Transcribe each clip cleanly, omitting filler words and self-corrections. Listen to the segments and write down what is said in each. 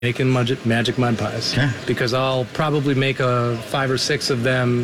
making magic mud pies. Okay. Because I'll probably make 5 or 6 of them,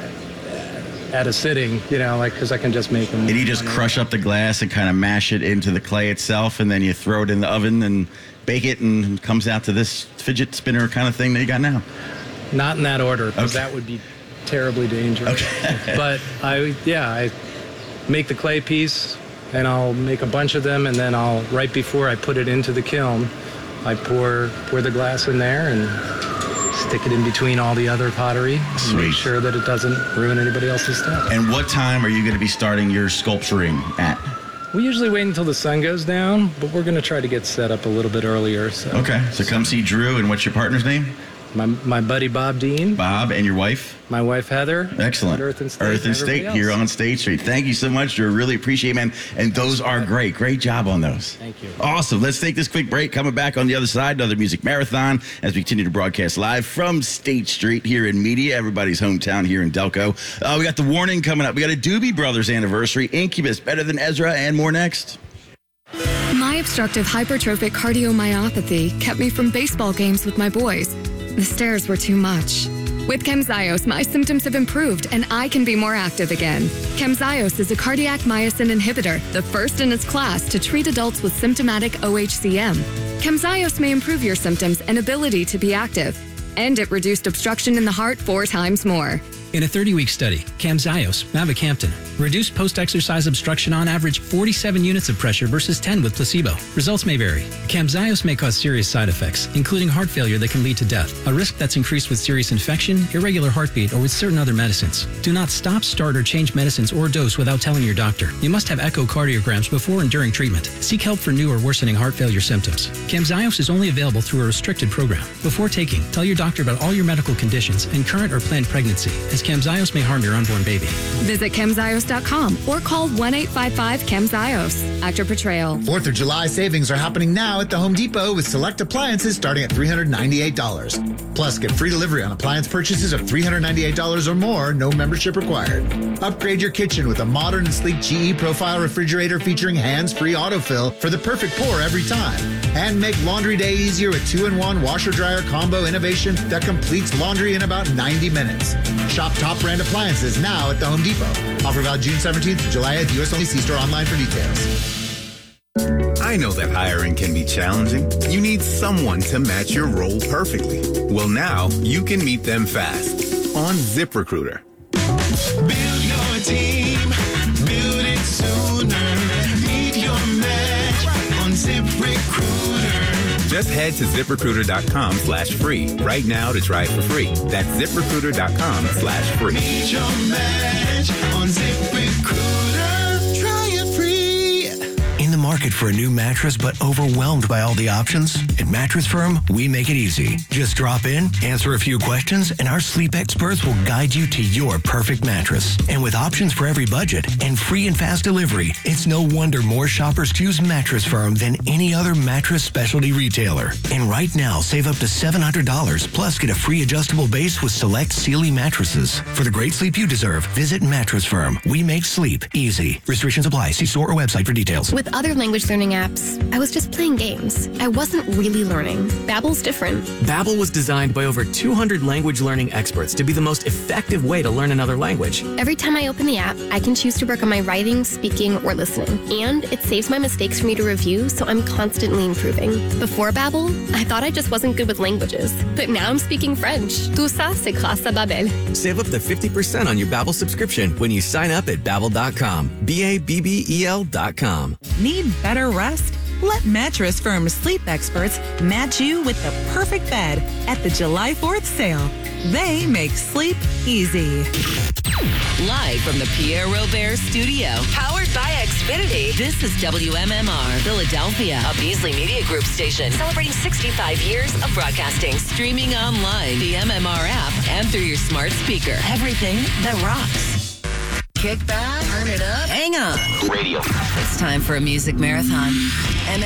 at a sitting, because I can just make them. And you just crush up the glass and kind of mash it into the clay itself, and then you throw it in the oven and bake it, and it comes out to this fidget spinner kind of thing that you got now. Not in that order, because Okay. that would be terribly dangerous. Okay. But I make the clay piece, and I'll make a bunch of them, and then right before I put it into the kiln, I pour the glass in there and stick it in between all the other pottery. And make Sweet. sure that it doesn't ruin anybody else's stuff. And what time are you going to be starting your sculpturing at? We usually wait until the sun goes down, but we're going to try to get set up a little bit earlier. So. Okay, so come see Drew, and what's your partner's name? My buddy Bob Dean, Bob, and your wife? my wife Heather. Excellent. At Earth and State. Earth and State everybody here else. on State Street. Thank you so much, Drew. Really appreciate it, man. And those are great. Great job on those. Thank you. Awesome. Let's take this quick break. Coming back on the other side, another music marathon as we continue to broadcast live from State Street here in Media, everybody's hometown here in Delco. We got The Warning coming up. We got a Doobie Brothers anniversary, Incubus, Better Than Ezra, and more next. My obstructive hypertrophic cardiomyopathy kept me from baseball games with my boys. The stairs were too much. With Camzyos, my symptoms have improved and I can be more active again. Camzyos is a cardiac myosin inhibitor, the first in its class to treat adults with symptomatic OHCM. Camzyos may improve your symptoms and ability to be active, and it reduced obstruction in the heart 4 times more. In a 30-week study, Camzyos, mavacamten, reduced post-exercise obstruction on average 47 units of pressure versus 10 with placebo. Results may vary. Camzyos may cause serious side effects, including heart failure that can lead to death, a risk that's increased with serious infection, irregular heartbeat, or with certain other medicines. Do not stop, start, or change medicines or dose without telling your doctor. You must have echocardiograms before and during treatment. Seek help for new or worsening heart failure symptoms. Camzyos is only available through a restricted program. Before taking, tell your doctor about all your medical conditions and current or planned pregnancy, as Camzyos may harm your unborn baby. Visit Camzyos.com or call 1-855-CAMZYOS. Actor portrayal. 4th of July savings are happening now at the Home Depot with select appliances starting at $398. Plus, get free delivery on appliance purchases of $398 or more, no membership required. Upgrade your kitchen with a modern and sleek GE Profile refrigerator featuring hands-free autofill for the perfect pour every time. And make laundry day easier with 2-in-1 washer-dryer combo innovation that completes laundry in about 90 minutes. Shop top brand appliances now at the Home Depot. Offer valid June 17th to July 8th. U.S. only. See store online for details. I know that hiring can be challenging. You need someone to match your role perfectly. Well, now you can meet them fast on ZipRecruiter. Build your team, build it sooner. Meet your match on ZipRecruiter. Just head to ZipRecruiter.com/free right now to try it for free. That's ZipRecruiter.com/free. Meet your match on ZipRecruiter. Try it free. In the market for a new mattress but overwhelmed by all the options? At Mattress Firm, we make it easy. Just drop in, answer a few questions, and our sleep experts will guide you to your perfect mattress. And with options for every budget and free and fast delivery, it's no wonder more shoppers choose Mattress Firm than any other mattress specialty retailer. And right now, save up to $700, plus get a free adjustable base with select Sealy mattresses. For the great sleep you deserve, visit Mattress Firm. We make sleep easy. Restrictions apply. See store or website for details. With other language learning apps, I was just playing games. I wasn't really learning. Babbel's different. Babbel was designed by over 200 language learning experts to be the most effective way to learn another language. Every time I open the app, I can choose to work on my writing, speaking, or listening. And it saves my mistakes for me to review, so I'm constantly improving. Before Babbel, I thought I just wasn't good with languages. But now I'm speaking French. Tout ça, c'est grâce à Babbel. Save up to 50% on your Babbel subscription when you sign up at Babbel.com. Babbel.com. Need better rest? Let Mattress Firm's sleep experts match you with the perfect bed at the July 4th sale. They make sleep easy. Live from the Pierre Robert Studio, powered by Xfinity, this is WMMR Philadelphia, a Beasley Media Group station celebrating 65 years of broadcasting. Streaming online, the MMR app, and through your smart speaker. Everything that rocks. Kick back, turn it up, hang on. Radio. It's time for a music marathon.